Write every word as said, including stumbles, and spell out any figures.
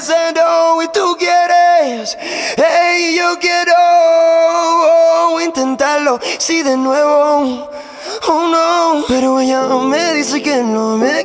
Y tú quieres, hey, yo quiero intentarlo, sí, de nuevo, oh no, pero ella me dice que no me